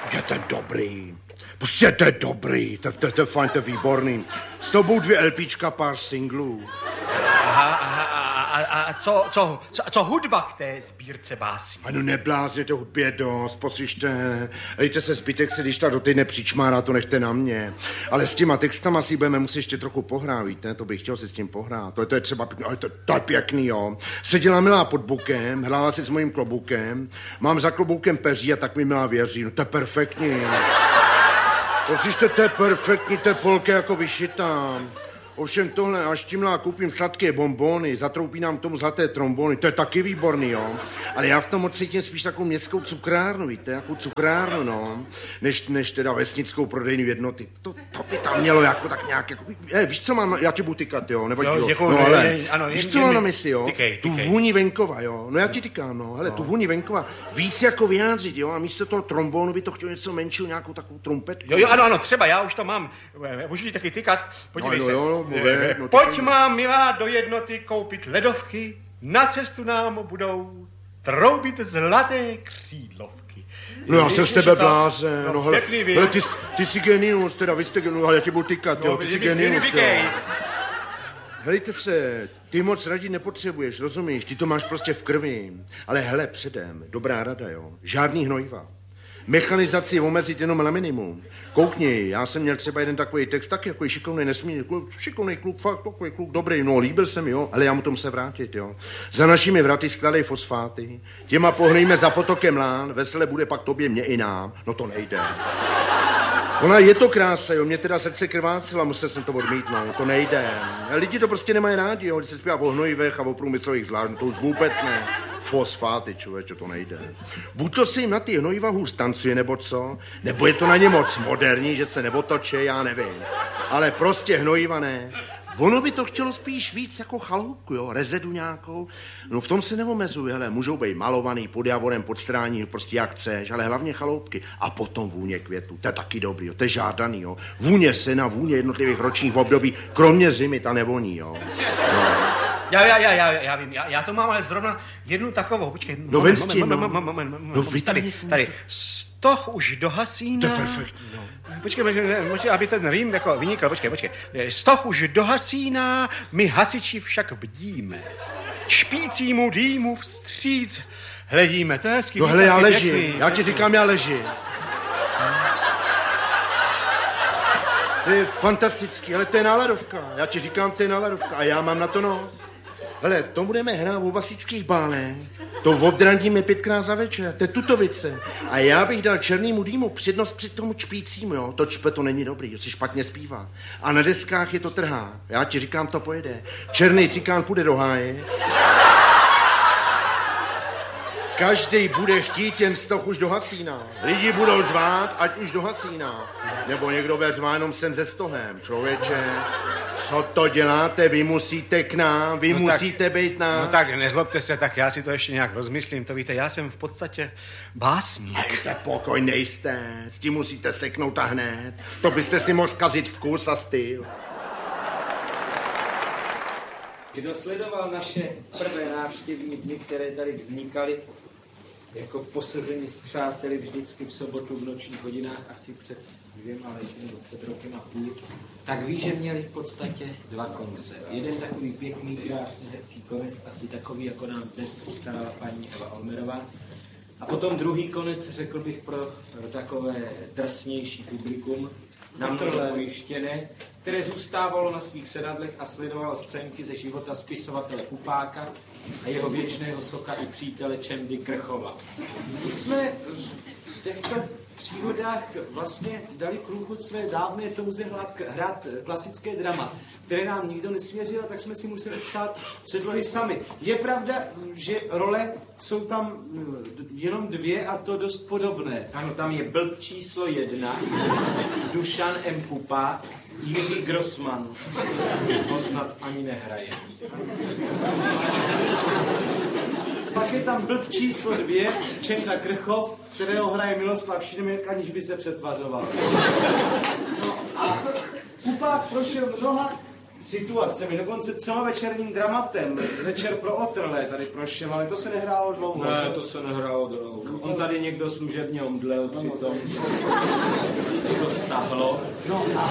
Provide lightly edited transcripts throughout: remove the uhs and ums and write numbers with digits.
To je dobrý. Prostě to je dobrý. To je fajn, to je výborný. S tobou 2 LPčka, pár singlů. A co hudba k té sbírce básní? Ano, neblázněte, hudby je dost, poslyšte. Dejte se, zbytek se, když ta do týdne přičmárá, to nechte na mě. Ale s těma textama si budeme muset ještě trochu pohrát, víte? To bych chtěl si s tím pohrát. To je třeba pěkný, ale to je pěkný, jo. Seděla milá pod bukem, hrála si s mojím klobukem, mám za kloboukem peří a tak mi milá věří. No to je perfektní. Poslyšte, to je perfektní, to je polka jako vyšitá. Ovšem tohle, až tímhle koupím sladké bonbony, zatroubí nám tomu zlaté trombony, to je taky výborný, jo. Ale já v tom moc cítím spíš takovou městskou cukrárnu, víte, jakou cukrárnu, no, než teda vesnickou prodejní jednoty. To by tam mělo jako tak nějak, jako, víš, co mám, já tě budu tykat, jo, nevadí, jo. Děkuju, No, ale, ano, víš, co mám na mysli, jo, tykej. Tu vůni venkova, jo, no já ti tykám, no, hele, tu vůni venkova víc jako vyjádřit, jo, a místo toho trombonu by to chtělo něco menšího, nějakou takovou trumpetku. Jo, ano, třeba, já už to mám, můžu ti taky tykat, podívej se. No, Pojď má, milá, do jednoty koupit ledovky, na cestu nám budou troubit zlaté křídlovky. No já jsem z tebe blázen, no hele, ty jsi genius, teda vy jste genius, ale já tě budu tykat, jo, ty jsi genius, jo. Helejte se, ty moc radit nepotřebuješ, rozumíš, ty to máš prostě v krvi, ale hele, předem, dobrá rada, jo, žádný hnojiva. Mechanizaci omezit jenom na minimum. Koukni, já jsem měl třeba jeden takový text, taky jako šikovnej, nesmírně, šikovnej kluk, fakt takový kluk, dobrý, no, líbil se mi, jo, ale já mu tomu se vrátit, jo. Za našimi vraty skládej fosfáty, těma pohnejme za potokem lán, veselé bude pak tobě, mě i nám, no to nejde. Ona je to krása, jo, mě teda srdce krvácela, musel jsem to odmítnout, to nejde. Lidi to prostě nemají rádi, jo, když se zpívá o hnojivech a o průmyslových zvlášť, to už vůbec ne. Fosfáty, člověče, to nejde. Buď to se jim na ty hnojiva hůř tancuje, nebo co, nebo je to na ně moc moderní, že se neotočí, já nevím. Ale prostě hnojiva ne. Ono by to chtělo spíš víc jako chaloupku, jo, rezedu nějakou. No v tom se neomezuje, hele, můžou být malovaný pod javorem, pod strání, prostě jak chceš, ale hlavně chaloupky. A potom vůně květů, to je taky dobrý, jo, to je žádaný, jo. Vůně sena, vůně jednotlivých ročních období, kromě zimy, ta nevoní, jo. No. Já vím, já to mám ale zrovna jednu takovou, počkej. No ven s tím, no. Tady, stoch už dohasíná. To je perfektní, no. Počkej, aby ten rým jako vynikl, počkej. Stoch už dohasíná, my hasiči však bdíme. Špícímu dýmu vstříc hledíme, to je hezký. No hele, já ležím, já ti říkám, já ležím. To je fantastický, ale to je náladovka. Já ti říkám, to je náladovka a já mám na to nos. Hele, to budeme hrát o vasických bálech. To obdrandíme 5krát za večer, to je tutovice. A já bych dal černýmu dýmu přednost před tomu čpícímu, jo. To čpe to není dobrý, to si špatně zpívá. A na deskách je to trhá. Já ti říkám, to pojede. Černý cikán půjde do háje. Každý bude chtít, jen stoch už do hasína. Lidi budou řvát, ať už do hasína. Nebo někdo bude řvát jenom sem ze stohem. Člověče, co to děláte? Vy musíte k nám, vy musíte být nám. No tak nezlobte se, tak já si to ještě nějak rozmyslím. To víte, já jsem v podstatě básník. Dejte pokoj, nejste. S tím musíte seknout a hned. To byste si mohl zkazit vkus a styl. Kdo sledoval naše prvé návštěvní dny, které tady vznikaly, jako posezení s přáteli vždycky v sobotu v nočních hodinách, asi před 2 lety nebo před rokem a půl, tak ví, že měli v podstatě 2 konce. Jeden takový pěkný, krásný, hezký konec, asi takový, jako nám dnes postarala paní Eva Olmerová. A potom druhý konec, řekl bych, pro takové drsnější publikum, namrzlé ujištěné, které zůstávalo na svých sedadlech a sledovalo scénky ze života spisovatele Pupáka a jeho věčného soka i přítele Čendy Krchova. My jsme v těchto příhodách vlastně dali průchod své dávné touze hrát klasické drama, které nám nikdo nesvěřil, tak jsme si museli psát předlohy sami. Je pravda, že role jsou tam jenom 2 a to dost podobné. Ano, tam je blb číslo 1, Dušan M. Pupák, Jiří Grossman. To snad ani nehraje. Pak je tam blb číslo 2, Čenda Krchov, kterého hraje Miloslav Šimek, aniž by se přetvařoval. No a Pupák prošel mnoha situacemi, dokonce celovečerním dramatem. Večer pro otrlé tady prošel, ale to se nehrálo dlouho. Ne, to se nehrálo dlouho. On tady někdo služebně omdlel při tom, že se to stahlo. No a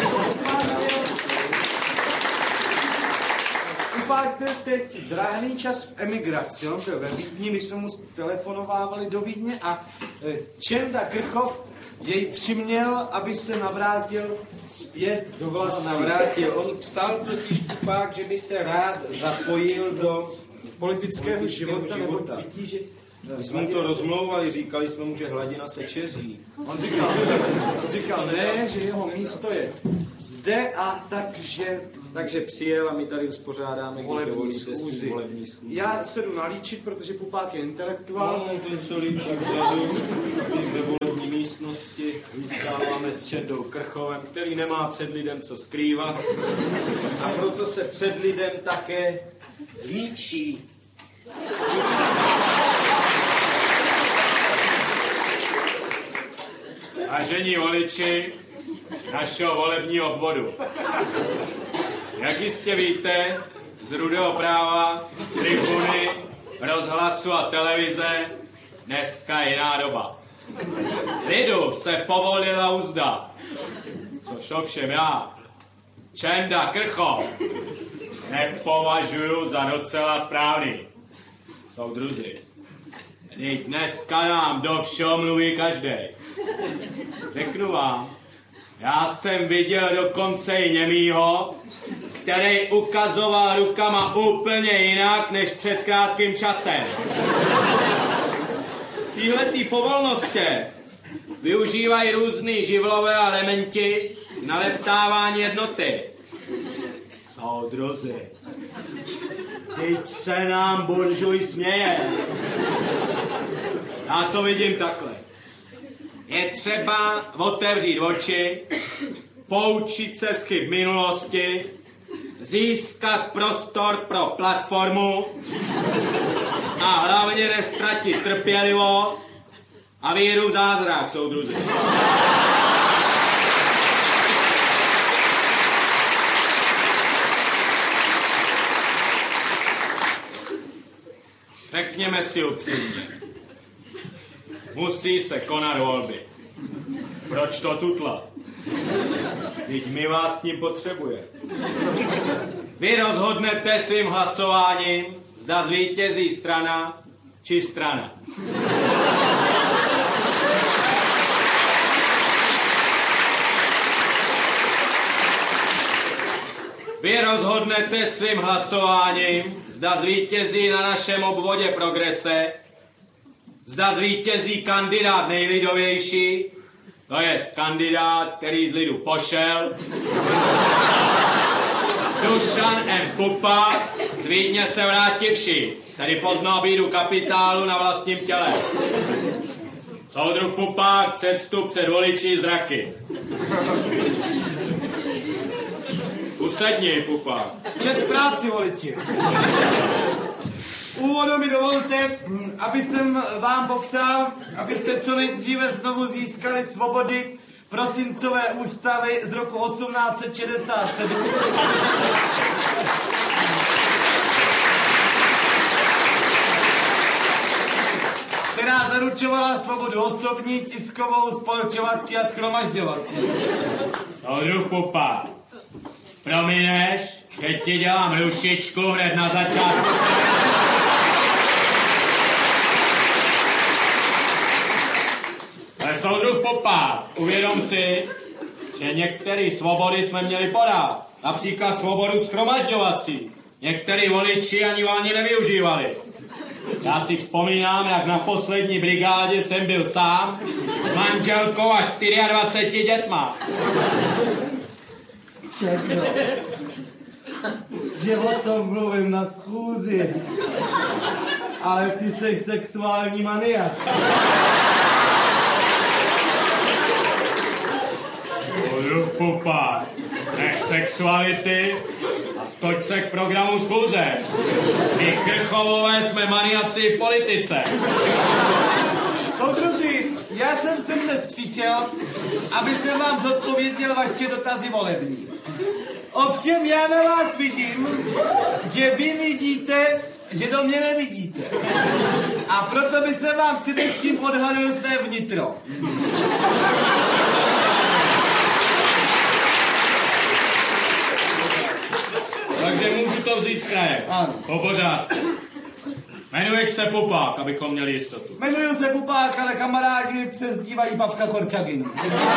Upák byl teď drahný čas v emigraci, on byl ve Vídni, my jsme mu telefonovávali do Vídně a Čenda Krchov jej přiměl, aby se navrátil zpět do vlasti. Navrátil. On psal totiž Upák, že by se rád zapojil do politického života. Vidí, že my jsme mu to rozmlouvali, říkali jsme mu, že hladina se čeří. On říkal ne, že jeho místo je zde a takže přijel a my tady uspořádáme volební schůzi. Já se jdu nalíčit, protože Pupák je intelektuál. No, to se líčí vzadu, ve volební místnosti vystáváme s Čendou Krchovem, který nemá před lidem co skrývat. A proto se před lidem také líčí. Vážení voliči našeho volebního obvodu, jak jistě víte, z Rudého práva, Tribuny, Rozhlasu a televize dneska je jiná doba. Lidu se povolila uzda, což ovšem já, Čenda Krchov, nepovažuju za docela správný. Soudruzi, teď dneska nám do všeho mluví každej. Řeknu vám, já jsem viděl dokonce i němýho, který ukazoval rukama úplně jinak než před krátkým časem. Týhletý povolnosti využívají různý živlové elementi na leptávání jednoty. Soudruzi, teď se nám buržuj směje. Já to vidím takhle. Je třeba otevřít oči, poučit se z chyb minulosti, získat prostor pro platformu a hlavně neztratit trpělivost a víru v zázrak, soudruzi. Řekněme si upřímně. Musí se konat volby. Proč to tutla? Vždyť my vás k ním potřebuje. Vy rozhodnete svým hlasováním, zda zvítězí strana či strana. Vy rozhodnete svým hlasováním, zda zvítězí na našem obvodě Progrese, zda zvítězí kandidát nejlidovější, to jest kandidát, který z lidu pošel, Dušan M. Pupák, z Vídně se vrátivši, tedy poznal bídu kapitálu na vlastním těle. Soudruh Pupák, předstup před voliči zraky. Usedni, Pupák. Čest práci, voliči. Úvodem mi dovolte, aby jsem vám popřál, abyste co nejdříve znovu získali svobody prosincové ústavy z roku 1867. Která zaručovala svobodu osobní, tiskovou, spolčovací a shromažďovací. Soudruh Pupák, promineš, že ti dělám rušičku hned na začátku. Ale soudruh Pupák, uvědom si, že některé svobody jsme měli podat. Například svobodu shromažďovací. Některý voliči ani volně nevyužívali. Já si vzpomínám, jak na poslední brigádě jsem byl sám s manželkou a 24 dětma. Čekno, že o tom mluvím na schůzi, ale ty jsi sexuální maniak. Soudruh Pupák, nech sexuality a stoď se k programu schůze. My Krchovové jsme maniaci v politice. Soudruzi, já jsem sem dnes přišel, aby jsem vám zodpověděl vaše dotazy volební. Ovšem já na vás vidím, že vy vidíte, že do mě nevidíte. A proto by se vám především odhalil své vnitro. Takže můžu to vzít z kraje. Ano. Po pořádku. Jmenuješ se Pupák, abychom měli jistotu. Jmenuji se Pupák, ale kamarádi mi přezdívají Babka Korčagin.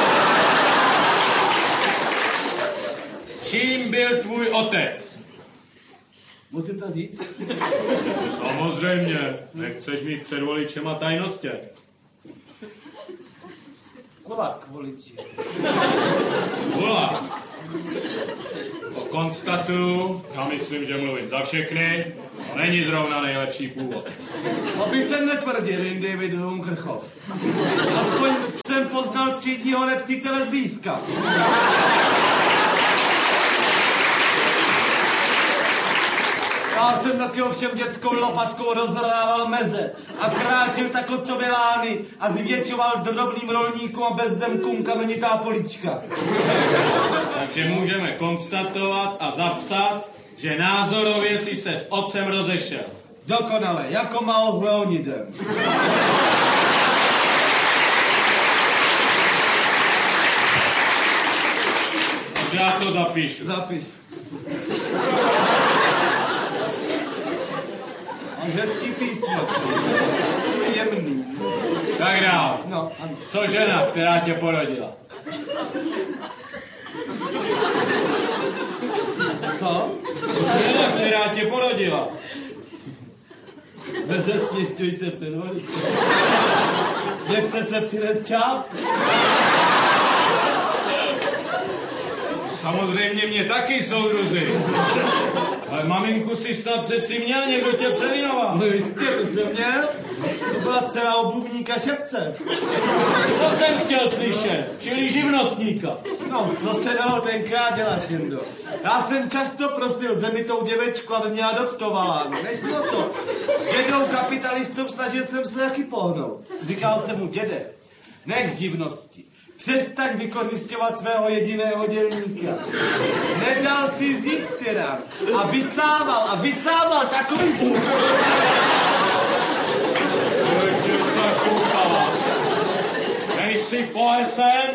Čím byl tvůj otec? Musím to říct? Samozřejmě. Nechceš mít před voličema tajnostě. Kulák, voliči. Kulák. To konstatuju, já myslím, že mluvím za všechny. To není zrovna nejlepší původ. Aby jsem netvrdil, jen David Krchov. Aspoň jsem poznal třídního nepřítele zblízka. Já jsem taky ovšem dětskou lopatkou rozhrával meze a kráčel tak otcově lány a zvětšoval drobným rolníkům a bezzemkům kamenitá polička. Takže můžeme konstatovat a zapsat, že názorově si se s otcem rozešel. Dokonale, jako Mao s Leonidem. Já to zapíšu. Zapiš. Hezký písmo. Jemný. Tak dál. No, ano. Co žena, která tě porodila? Co? Žena, která tě porodila. Nezesměšťuj se před voliči. Nechce se přinést čáp? Samozřejmě mě taky, soudruzi. Ale maminku si snad přeci měl, někdo tě převinoval. No jistě, to jsem měl. To byla dcera obuvníka ševce. To jsem chtěl slyšet, čili živnostníka. No, co se dalo tenkrát dělat, Jendo? Já jsem často prosil zemitou děvečku, aby mě adoptovala. Nešlo to. Dědou kapitalistům snažil jsem se taky pohnout. Říkal jsem mu, děde, nech živnosti. Přestaň vykořisťovat svého jediného dělníka. Nedal si říct teda. A vysával takový zvuk. Pojďte se koukat. Nejsi poesen?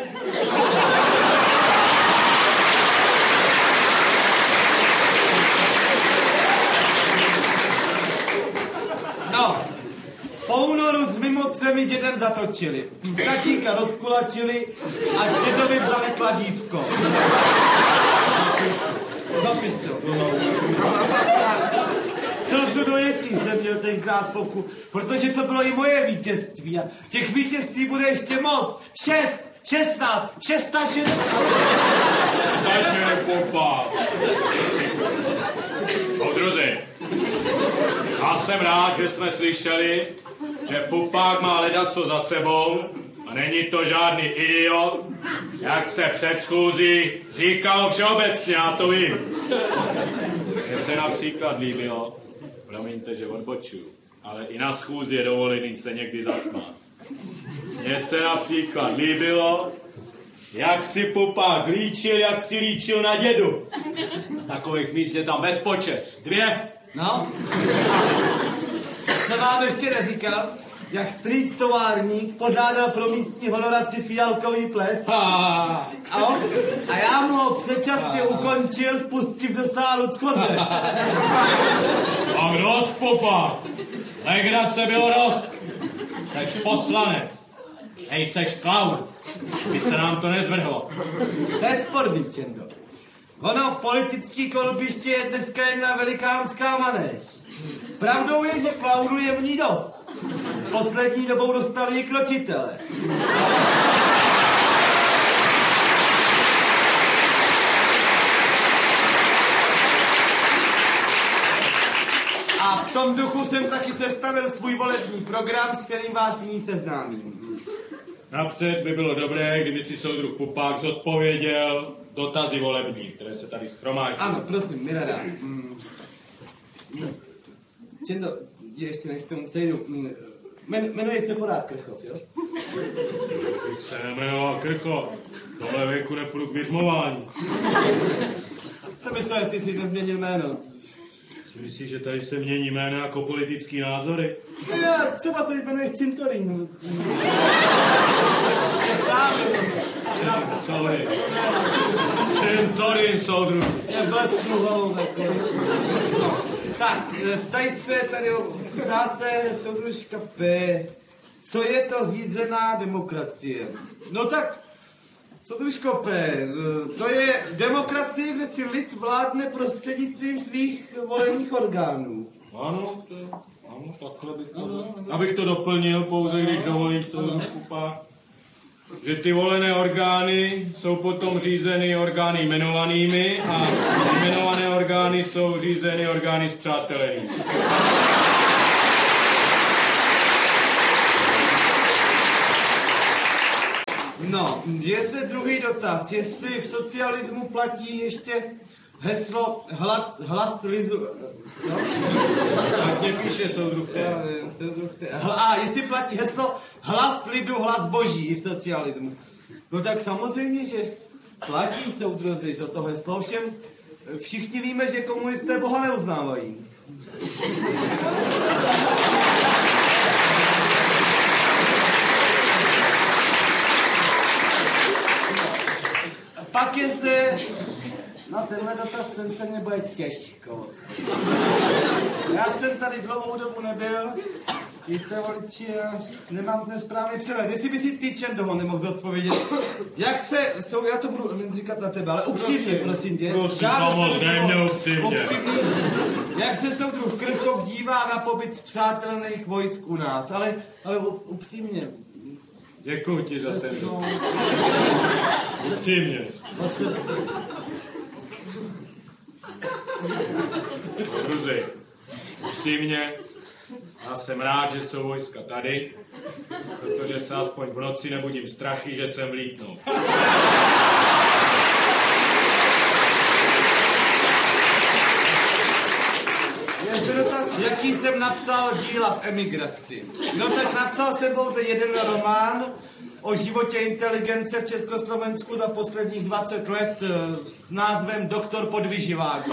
No, po únoru s mimocemi dědem zatočili. Tatíka rozkulačili a dědovi vzali kladívko. Zapiš to. Slzu dojetí jsem měl tenkrát foku, protože to bylo i moje vítězství a těch vítězství bude ještě moc. 6, 16, 660. Zaďme Pupák. Soudruzi, já jsem rád, že jsme slyšeli, že Pupák má ledaco za sebou a není to žádný idiot, jak se před schůzí říkalo všeobecně, já to vím. Mně se například líbilo, promiňte, že odbočuju, ale i na schůzi je dovolený se někdy zasmát. Mně se například líbilo, jak si Pupák líčil, jak si líčil na dědu. Takových míst je tam bezpočet. 2. No. Co vám ještě neříkal, jak strýc továrník požádal pro místní honoraci fialkový ples. A já mu ho předčasně ukončil, vpustiv do sálu ckoze. Mám dost, Pupák. Legrace bylo dost. Seš poslanec. Nejseš klaun. By se nám to nezvrhlo. To je sporný, Čendo. Ono, politický kolbiště je dneska jedna velikánská manéž. Pravdou je, že klaunů je v ní dost. Poslední dobou dostali i kročitele. A v tom duchu jsem taky sestavil svůj volební program, s kterým vás nyní seznámím. Napřed by bylo dobré, kdyby si soudruh Pupák zodpověděl dotazy volební, které se tady shromáždí. Ano, prosím, milé. Čendo, ještě než tomu přejdu, jmenuje se pořád Krchov, jo? Bych se nejmenoval Krchov. Tohle věku nepůjdu k věřmování. jsem myslel, jestli si nezměnil jméno. Myslíš, že tady se mění jméno jako politický názory? Já třeba se jmenuje Cintorín. Sorry. Cintorín, soudruh. Je blesknu hlavou takový. Tak, ptá se soudružka P. Co je to řízená demokracie? No tak, soudružko P, to je demokracie, kde si lid vládne prostřednictvím svých volených orgánů. Ano, takhle bych to... Abych to doplnil pouze, když dovolíš, soudružku, že ty volené orgány jsou potom řízeny orgány jmenovanými a jmenované orgány jsou řízeny orgány spřátelenými. No, je zde druhý dotaz, jestli v socialismu platí ještě heslo hlas lidu... No? Tak mě píše soudruh. A jestli platí heslo hlas lidu, hlas boží v socialismu. No tak samozřejmě, že platí, soudruzi, toto heslo. Ovšem, všichni víme, že komunisté Boha neuznávají. Pak je zde... Na tenhle dotaz, ten se mě bude těžko. Já jsem tady dlouhou dobu nebyl. Víte, voliči, já nemám ten správný přehled. Jestli by si ty Čendoho nemohl odpovědět. Jak se... já to budu říkat na tebe, ale upřímně, prosím tě. Prosím, samozřejmě upřímně. Jak se soudruh Krchov dívá na pobyt spřátelených vojsk u nás, ale upřímně. Děkuji ti za ten. Upřímně. Od srdce. Druzi, upřímně, já jsem rád, že jsou vojska tady, protože se aspoň v noci nebudím strachy, že sem vlítnou. Je zde dotaz, jaký jsem napsal díla v emigraci. No tak napsal jsem pouze jeden román o životě inteligence v Československu za posledních 20 let s názvem Doktor podvyživák.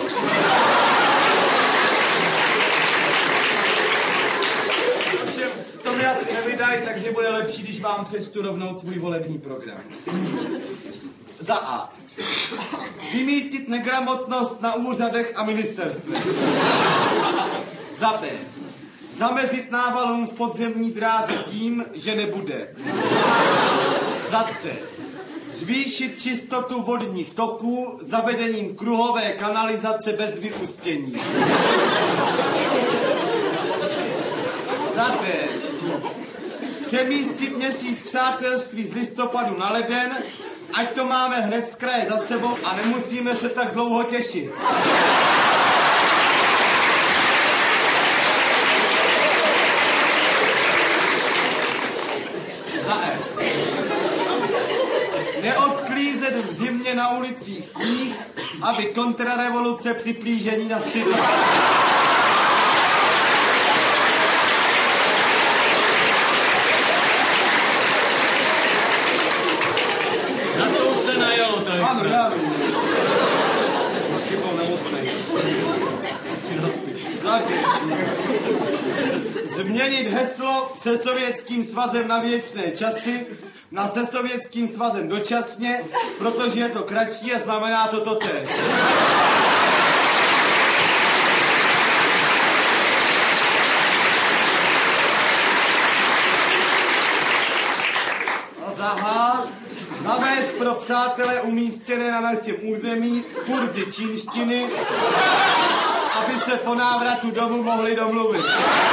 To mi asi nevydají, takže bude lepší, když vám přečtu rovnou svůj volební program. Za A. Vymítit negramotnost na úřadech a ministerstvech. Za B. Zamezit návalům v podzemní dráze tím, že nebude. Za C. Zvýšit čistotu vodních toků zavedením kruhové kanalizace bez vyústění. Za D. Přemístit měsíc přátelství z listopadu na leden, ať to máme hned z kraje za sebou a nemusíme se tak dlouho těšit. Za F. Neodklízet v zimě na ulicích sníh, aby kontrarevoluce při plížení nastydla. Na to se najelo, tady. Ano, já vím. Taky byl nemocnej. Si naspět. Změnit heslo se Sovětským svazem na věčné časy na se Sovětským svazem dočasně, protože je to kratší a znamená to totéž. Zavést pro přátelé umístěné na našem území kurzy čínštiny, aby se po návratu domů mohli domluvit.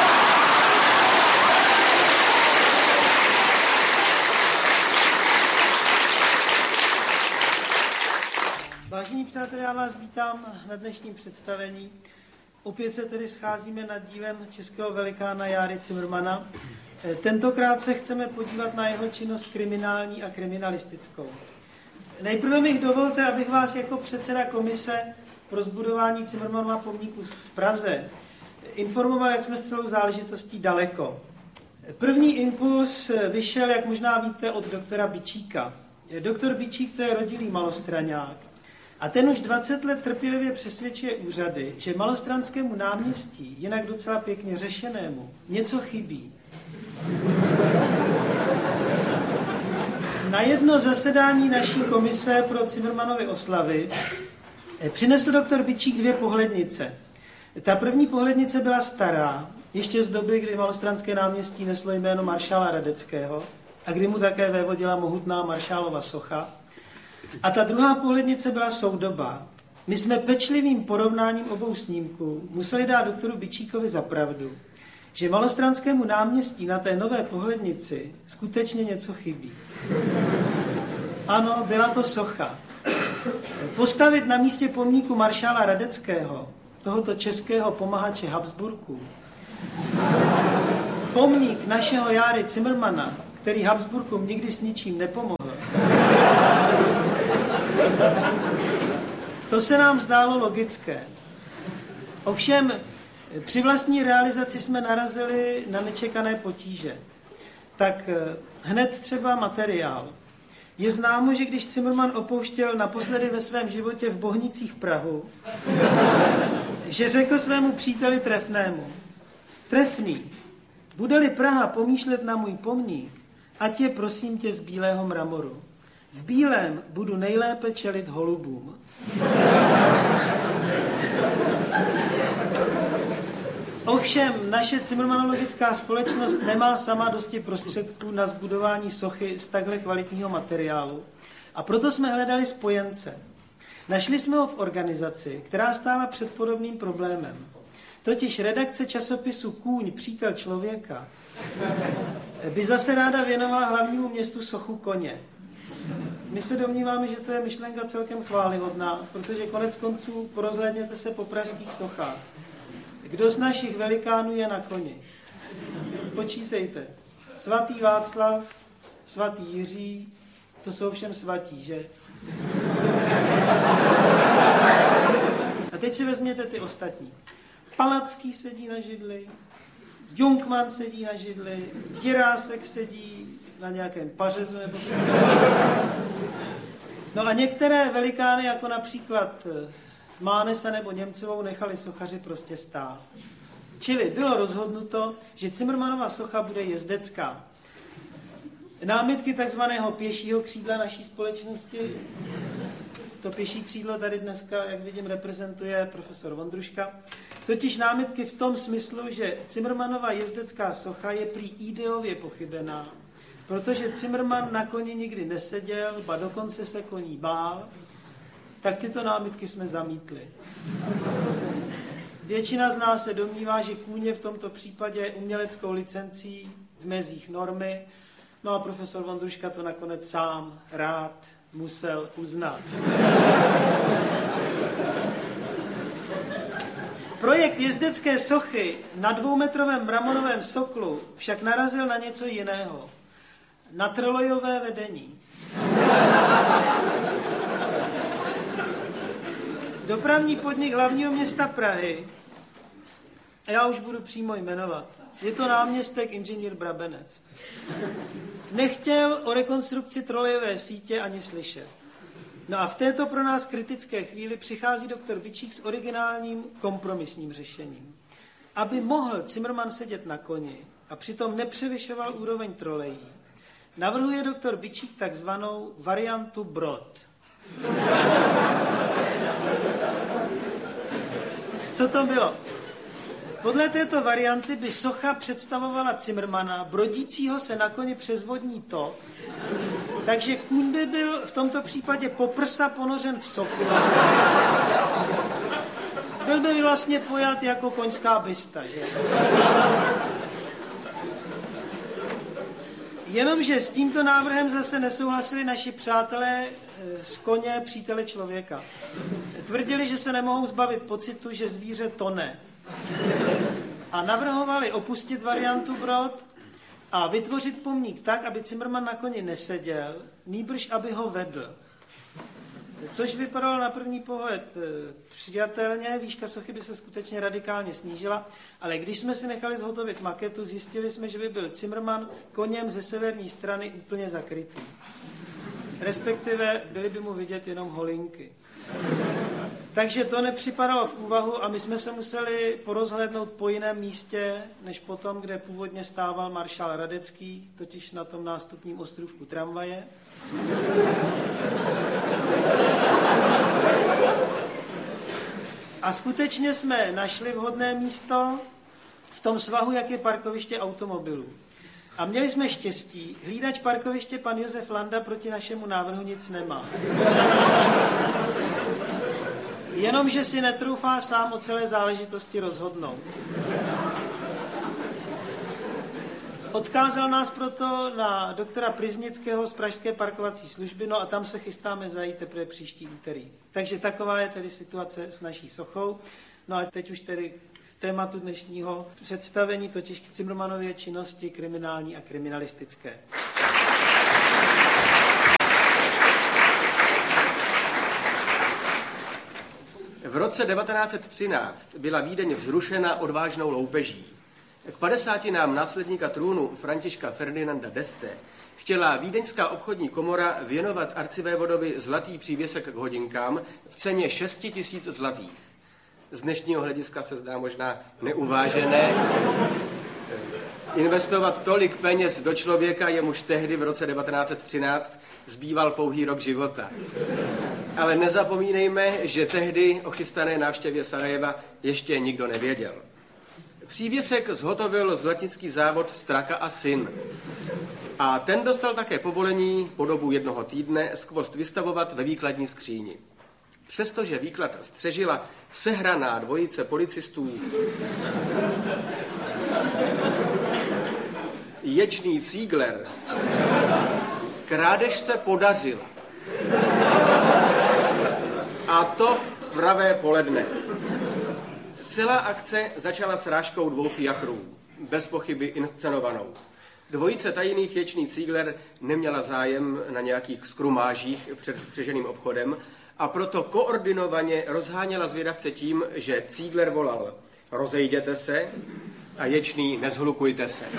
Vážení přátelé, já vás vítám na dnešním představení. Opět se tedy scházíme nad dílem českého velikána Járy Cimrmana. Tentokrát se chceme podívat na jeho činnost kriminální a kriminalistickou. Nejprve mi dovolte, abych vás jako předseda komise pro zbudování Cimrmanova pomníku v Praze informoval, jak jsme s celou záležitostí daleko. První impuls vyšel, jak možná víte, od doktora Bičíka. Doktor Bičík to je rodilý malostraňák. A ten už 20 let trpělivě přesvědčuje úřady, že Malostranskému náměstí, jinak docela pěkně řešenému, něco chybí. Na jedno zasedání naší komise pro Cimrmanovy oslavy přinesl doktor Bičík 2 pohlednice. Ta první pohlednice byla stará, ještě z doby, kdy Malostranské náměstí neslo jméno maršála Radeckého a kdy mu také vévodila mohutná maršálova socha. A ta druhá pohlednice byla soudobá. My jsme pečlivým porovnáním obou snímků museli dát doktoru Bičíkovi za pravdu, že Malostranskému náměstí na té nové pohlednici skutečně něco chybí. Ano, byla to socha. Postavit na místě pomníku maršála Radeckého, tohoto českého pomahače Habsburků, pomník našeho Járy Cimrmana, který Habsburkům nikdy s ničím nepomohl, to se nám zdálo logické. Ovšem, při vlastní realizaci jsme narazili na nečekané potíže. Tak hned třeba materiál. Je známo, že když Cimrman opouštěl naposledy ve svém životě v Bohnicích Prahu, že řekl svému příteli Trefnému: Trefný, bude-li Praha pomýšlet na můj pomník, ať je prosím tě z bílého mramoru. V bílém budu nejlépe čelit holubům. Ovšem, naše cimrmanologická společnost nemá sama dosti prostředků na zbudování sochy z takhle kvalitního materiálu a proto jsme hledali spojence. Našli jsme ho v organizaci, která stála před podobným problémem. Totiž redakce časopisu Kůň, přítel člověka, by zase ráda věnovala hlavnímu městu sochu koně. My se domníváme, že to je myšlenka celkem chvályhodná, protože konec konců porozhlédněte se po pražských sochách. Kdo z našich velikánů je na koni? Počítejte. Svatý Václav, svatý Jiří, to jsou všem svatí, že? A teď si vezměte ty ostatní. Palacký sedí na židli, Junkman sedí na židli, Jirásek sedí na nějakém pařezu nebo co. No a některé velikány, jako například Mánesa nebo Němcovou, nechali sochaři prostě stát. Čili bylo rozhodnuto, že Cimrmanova socha bude jezdecká. Námitky takzvaného pěšího křídla naší společnosti, to pěší křídlo tady dneska, jak vidím, reprezentuje profesor Vondruška, totiž námitky v tom smyslu, že Cimrmanova jezdecká socha je prý ideově pochybená, protože Cimrman na koni nikdy neseděl, ba dokonce se koní bál, tak tyto námitky jsme zamítli. Většina z nás se domnívá, že kůň je v tomto případě uměleckou licencí v mezích normy, no a profesor Vondruška to nakonec sám rád musel uznat. Projekt jezdecké sochy na 2metrovém mramorovém soklu však narazil na něco jiného. Na trolejové vedení. Dopravní podnik hlavního města Prahy, já už budu přímo jmenovat, je to náměstek inženýr Brabenec, nechtěl o rekonstrukci trolejové sítě ani slyšet. No a v této pro nás kritické chvíli přichází doktor Bičík s originálním kompromisním řešením. Aby mohl Cimrman sedět na koni a přitom nepřevyšoval úroveň trolejí, navrhuje doktor Bičík takzvanou variantu Brod. Co to bylo? Podle této varianty by socha představovala Cimrmana, brodícího se na koni přes vodní tok, takže kůň by byl v tomto případě po prsa ponořen v soku. Byl by vlastně pojat jako koňská bysta, že? Jenomže s tímto návrhem zase nesouhlasili naši přátelé z koně, přítele člověka. Tvrdili, že se nemohou zbavit pocitu, že zvíře tone. A navrhovali opustit variantu Brod a vytvořit pomník tak, aby Cimrman na koni neseděl, nýbrž aby ho vedl. Což vypadalo na první pohled přijatelně, výška sochy by se skutečně radikálně snížila, ale když jsme si nechali zhotovit maketu, zjistili jsme, že by byl Cimrman koněm ze severní strany úplně zakrytý. Respektive byly by mu vidět jenom holinky. Takže to nepřipadalo v úvahu a my jsme se museli porozhlédnout po jiném místě, než po tom, kde původně stával maršál Radecký, totiž na tom nástupním ostrůvku tramvaje. A skutečně jsme našli vhodné místo v tom svahu, jak je parkoviště automobilů. A měli jsme štěstí, hlídač parkoviště pan Josef Landa proti našemu návrhu nic nemá. Jenomže si netroufá sám o celé záležitosti rozhodnout. Odkázal nás proto na doktora Priznického z Pražské parkovací služby, no a tam se chystáme zajít teprve příští úterý. Takže taková je tedy situace s naší sochou. No a teď už tedy k tématu dnešního představení, totiž k Cimrmanově činnosti kriminální a kriminalistické. V roce 1913 byla Vídeň vzrušena odvážnou loupeží. K 50. následníka trůnu Františka Ferdinanda d'Este chtěla Vídeňská obchodní komora věnovat arcivévodovi zlatý přívěsek k hodinkám v ceně 6 000 zlatých. Z dnešního hlediska se zdá možná neuvážené. Investovat tolik peněz do člověka, jemuž tehdy v roce 1913 zbýval pouhý rok života. Ale nezapomínejme, že tehdy o chystané návštěvě Sarajeva ještě nikdo nevěděl. Přívěsek zhotovil zlatnický závod Straka a syn. A ten dostal také povolení po dobu 1 týdne skvost vystavovat ve výkladní skříni. Přestože výklad střežila sehraná dvojice policistů Ječný Cígler, krádež se podařila. A to v pravé poledne. Celá akce začala srážkou 2 fiachrů, bez pochyby inscenovanou. Dvojice tajných Ječný Cígler neměla zájem na nějakých skrumážích před střeženým obchodem a proto koordinovaně rozháněla zvědavce tím, že Cígler volal: rozejděte se, a Ječný: nezhlukujte se.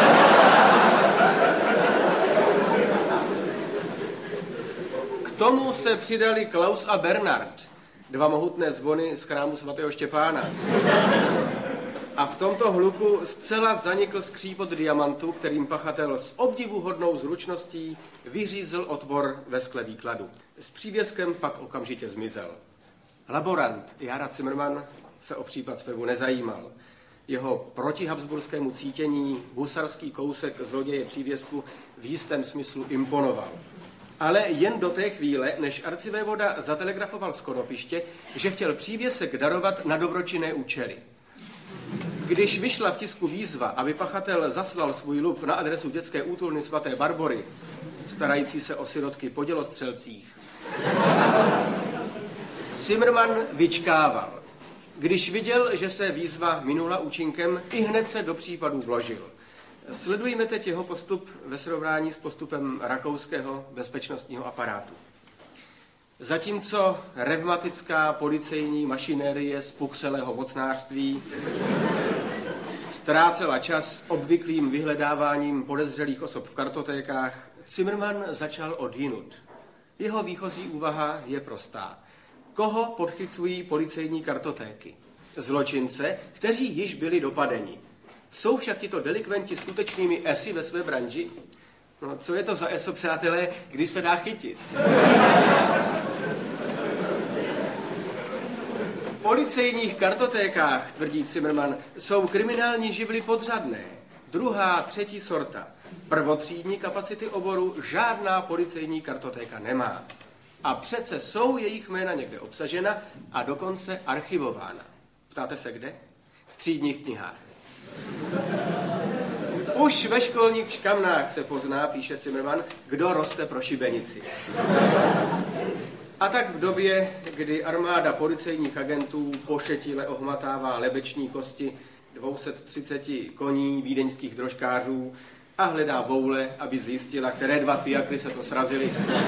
K tomu se přidali Klaus a Bernard, 2 mohutné zvony z chrámu svatého Štěpána. A v tomto hluku zcela zanikl skřípot diamantu, kterým pachatel s obdivuhodnou zručností vyřízl otvor ve skle výkladu. S přívěskem pak okamžitě zmizel. Laborant Jára Cimrman se o případ Svevu nezajímal. Jeho proti habsburskému cítění husarský kousek zloděje přívěsku v jistém smyslu imponoval. Ale jen do té chvíle, než arcivévoda zatelegrafoval z Konopiště, že chtěl přívěsek darovat na dobročinné účely. Když vyšla v tisku výzva, aby pachatel zaslal svůj lup na adresu dětské útulny svaté Barbory, starající se o sirotky po dělostřelcích, Cimrman vyčkával. Když viděl, že se výzva minula účinkem, i hned se do případu vložil. Sledujme teď jeho postup ve srovnání s postupem rakouského bezpečnostního aparátu. Zatímco revmatická policejní mašinérie spuchřelého mocnářství ztrácela čas obvyklým vyhledáváním podezřelých osob v kartotékách, Cimrman začal odjinut. Jeho výchozí úvaha je prostá. Koho podchycují policejní kartotéky? Zločince, kteří již byli dopadeni. Jsou však tito delikventi skutečnými esy ve své branži? No, co je to za eso, přátelé, když se dá chytit? V policejních kartotékách, tvrdí Cimrman, jsou kriminální živly podřadné. 2., 3. sorta. Prvotřídní kapacity oboru žádná policejní kartotéka nemá. A přece jsou jejich jména někde obsažena a dokonce archivována. Ptáte se kde? V třídních knihách. Už ve školních škamnách se pozná, píše Cimrman, kdo roste pro šibenici. A tak v době, kdy armáda policejních agentů pošetile ohmatává lebeční kosti 230 koní vídeňských drožkářů a hledá boule, aby zjistila, které 2 fiakry se to srazily.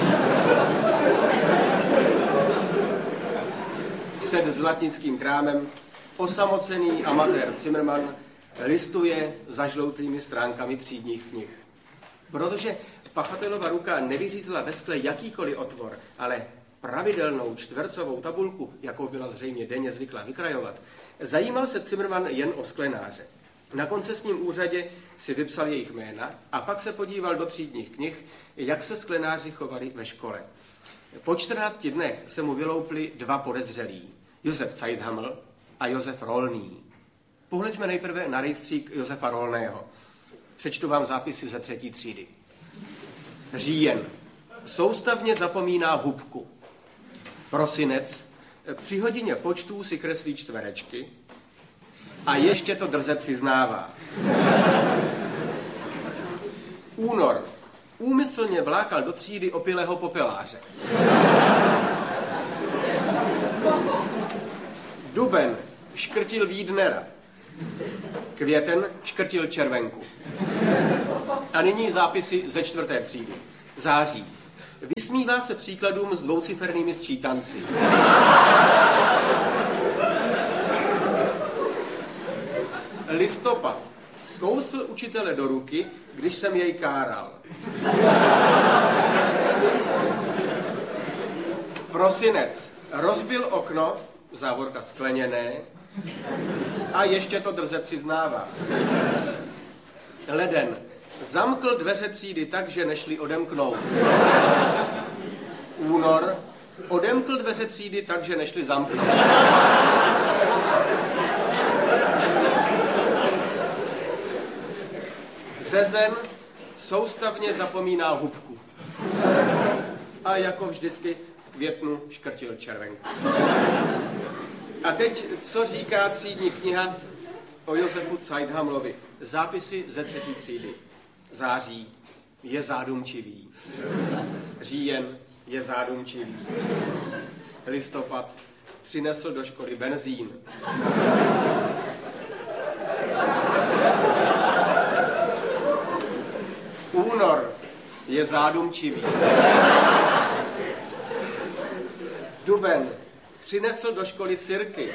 Před zlatnickým krámem osamocený amatér Cimrman listuje zažloutlými stránkami třídních knih. Protože pachatelova ruka nevyřízla ve skle jakýkoliv otvor, ale pravidelnou čtvercovou tabulku, jakou byla zřejmě denně zvyklá vykrajovat, zajímal se Cimrman jen o sklenáře. Na koncesním úřadě si vypsal jejich jména a pak se podíval do třídních knih, jak se sklenáři chovali ve škole. Po 14 dnech se mu vyloupli 2 podezřelí, Josef Zeithaml a Josef Rolný. Pohleďme nejprve na rejstřík Josefa Rolného. Přečtu vám zápisy ze 3. třídy. Říjen. Soustavně zapomíná hubku. Prosinec. Při hodině počtů si kreslí čtverečky a ještě to drze přiznává. Únor. Úmyslně vlákal do třídy opilého popeláře. Duben. Škrtil Wiednera. Květen škrtil červenku. A nyní zápisy ze 4. třídy. Září. Vysmívá se příkladům s dvoucifernými sčítanci. Listopad. Kousl učitele do ruky, když jsem jej káral. Prosinec. Rozbil okno, závorka skleněné, a ještě to drze přiznává. Leden. Zamkl dveře třídy tak, že nešli odemknout. Únor. Odemkl dveře třídy tak, že nešli zamknout. Březen. Soustavně zapomíná hubku. A jako vždycky v květnu škrtil červenku. A teď, co říká třídní kniha o Josefu Zeithamlovi? Zápisy ze 3. třídy. Září. Je zádumčivý. Říjen. Je zádumčivý. Listopad. Přinesl do školy benzín. Únor. Je zádumčivý. Duben. Přinesl do školy sirky.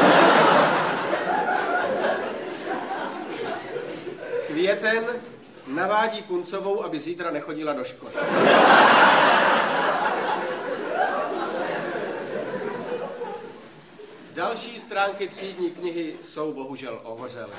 Květen. Navádí Kuncovou, aby zítra nechodila do školy. Další stránky třídní knihy jsou bohužel ohořelé.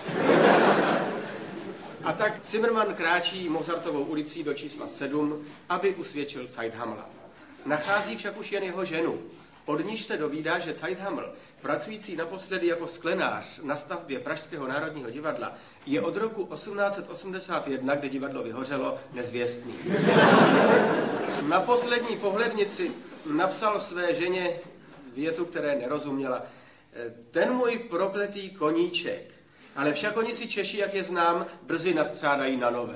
A tak Cimrman kráčí Mozartovou ulicí do čísla 7, aby usvědčil Zeithamla. Nachází však už jen jeho ženu. Od níž se dovídá, že Zeithaml, pracující naposledy jako sklenář na stavbě Pražského národního divadla, je od roku 1881, kdy divadlo vyhořelo, nezvěstný. Na poslední pohlednici napsal své ženě větu, které nerozuměla. Ten můj prokletý koníček, ale však oni si Češi, jak je znám, brzy nastřádají na nové.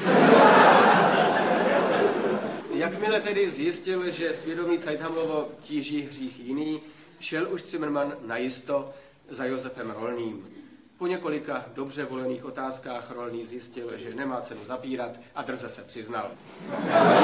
Jakmile tedy zjistil, že svědomí Zeithamlovo tíží hřích jiný, šel už Cimrman najisto za Josefem Rolným. Po několika dobře volených otázkách Rolný zjistil, že nemá cenu zapírat a drze se přiznal.